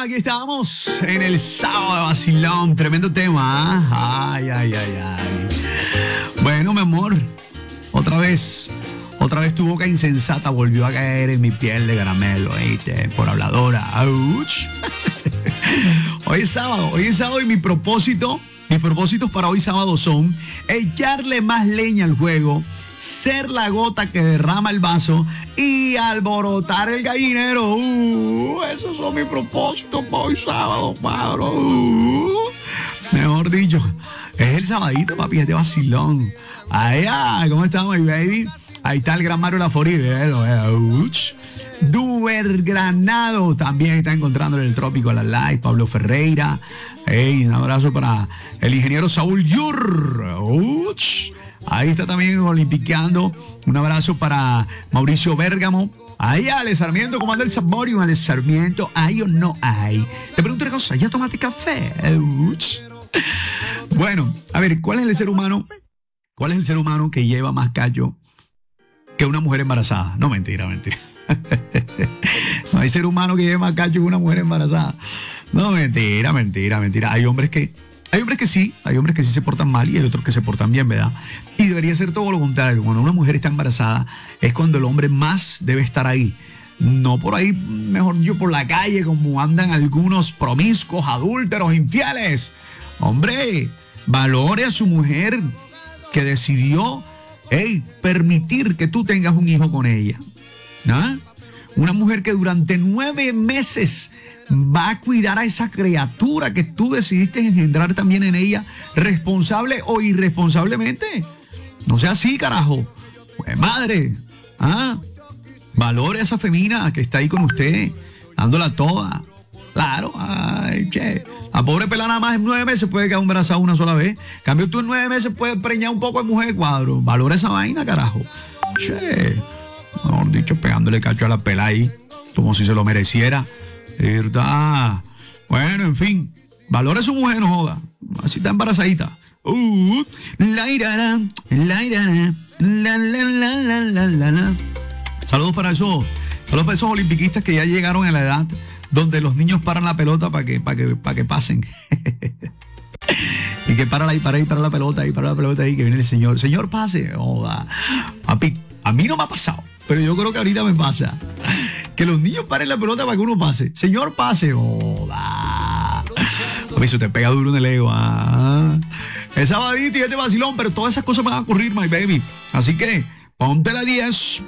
aquí estamos en el sábado de vacilón. Tremendo tema, ¿eh? Ay. Bueno, mi amor, otra vez tu boca insensata volvió a caer en mi piel de caramelo, ¿viste? Por habladora. ¡Auch! Hoy es sábado y mis propósitos para hoy sábado son echarle más leña al juego, ser la gota que derrama el vaso y alborotar el gallinero. Esos son mis propósitos para hoy sábado, padre. Mejor dicho, es el sabadito, papi, es de vacilón. ¿Cómo estamos, my baby? Ahí está el gran Mario Lafori, Duber Granado también está encontrando en el trópico a la live. Pablo Ferreira. Un abrazo para el ingeniero Saúl Yur. Ahí está también olimpiqueando. Un abrazo para Mauricio Bérgamo. Ahí Ale Sarmiento, ¿cómo anda el Saborio? Ale Sarmiento, ¿hay o no hay? Te pregunto una cosa, ¿ya tomaste café? Bueno, a ver, ¿cuál es el ser humano que lleva más callo que una mujer embarazada? No, mentira. No hay ser humano que lleve más callo que una mujer embarazada. No, mentira. Hay hombres que sí se portan mal y hay otros que se portan bien, ¿verdad? Y debería ser todo lo contrario. Cuando una mujer está embarazada es cuando el hombre más debe estar ahí. No por ahí, mejor dicho, por la calle como andan algunos promiscuos, adúlteros, infieles. Hombre, valore a su mujer que decidió permitir que tú tengas un hijo con ella. ¿Ah? Una mujer que durante 9 meses va a cuidar a esa criatura que tú decidiste engendrar también en ella, responsable o irresponsablemente. No sea así, carajo. Pues madre, valore a esa femina que está ahí con usted, dándola toda. Claro, la pobre pelada nada más en 9 meses puede quedar embarazada una sola vez. En cambio, tú en 9 meses puedes preñar un poco de mujer de cuadro. Valora esa vaina, carajo. Mejor dicho, pegándole cacho a la pela ahí, como si se lo mereciera. ¿Verdad? Bueno, en fin, valora a su mujer, no joda. Así está embarazadita. Saludos para esos olimpiquistas que ya llegaron a la edad donde los niños paran la pelota para que pasen. Y que para la pelota, y que viene el señor. Señor, pase. Joda. Papi, a mí no me ha pasado, pero yo creo que ahorita me pasa. Que los niños paren la pelota para que uno pase. Señor, pase. Joda. Papi, eso te pega duro en el ego. Es sabadito y este vacilón, pero todas esas cosas van a ocurrir, my baby. Así que ponle la 10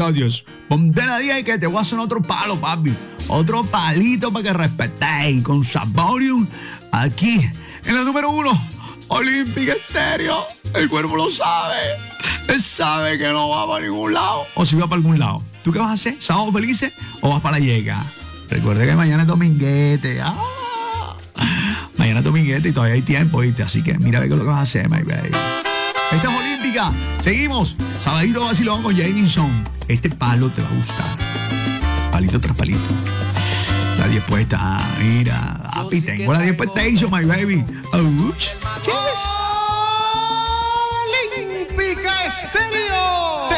y que te voy a hacer otro palo, papi. Otro palito para que respetéis con Saborium aquí en la número 1, Olímpica Estéreo. El cuerpo lo sabe. Él sabe que no va para ningún lado. O si va para algún lado. ¿Tú qué vas a hacer? ¿Sábado felices o vas para la llega? Recuerde que mañana es dominguete. Mañana es dominguete y todavía hay tiempo, ¿viste? Así que mira a ver qué es lo que vas a hacer, my baby. Esta es Olímpica. Seguimos. Sabadito vacilón con Jameson. Este palo te va a gustar. Palito tras palito. La 10 puesta. Mira. Papi, tengo la 10 puesta, my baby. Cheers. Olímpica Estéreo.